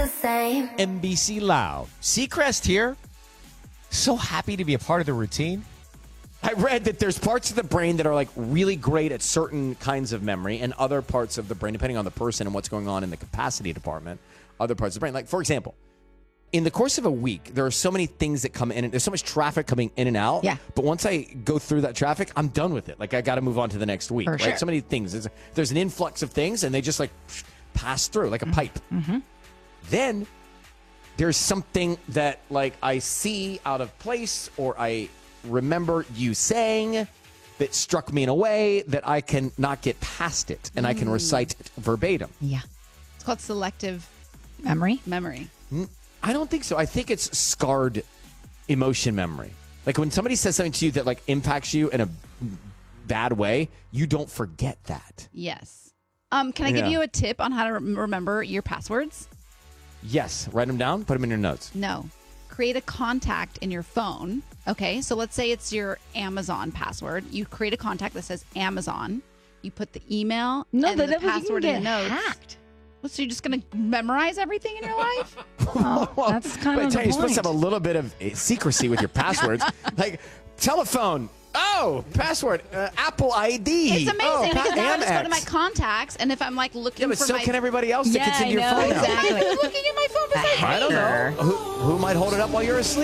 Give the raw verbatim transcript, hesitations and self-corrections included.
the same. N B C Loud. Seacrest here. So happy to be a part of the routine. I read that there's parts of the brain that are like really great at certain kinds of memory, and other parts of the brain, depending on the person and what's going on in the capacity department, other parts of the brain. Like, for example, in the course of a week, there are so many things that come in, and there's so much traffic coming in and out. Yeah. But once I go through that traffic, I'm done with it. Like, I got to move on to the next week. For right? sure. So many things. There's, there's an influx of things, and they just like pass through like a pipe. Mm-hmm. Then there's something that like I see out of place, or I remember you saying, that struck me in a way that I can not get past it, and mm. I can recite it verbatim. Yeah. It's called selective Memory? memory. I don't think so. I think it's scarred emotion memory. Like when somebody says something to you that like impacts you in a bad way, you don't forget that. Yes. Um, can I give Yeah. you a tip on how to rem- remember your passwords? Yes. Write them down. Put them in your notes. No. Create a contact in your phone. Okay, so let's say it's your Amazon password. You create a contact that says Amazon. You put the email No, and that, the that password you in can the get notes. hacked. Well, so you're just going to memorize everything in your life? Oh, that's kind But of I tell the you, you're supposed to have a point. little bit of uh, secrecy with your passwords. Like telephone. Oh, password. Uh, Apple I D. It's amazing oh, because now I just go to my Amex. contacts, and if I'm like looking Yeah, but for so my... can everybody else that Yeah, gets into I your know, phone now. exactly. Who's looking at my phone besides I don't know. Who, who might hold it up while you're asleep?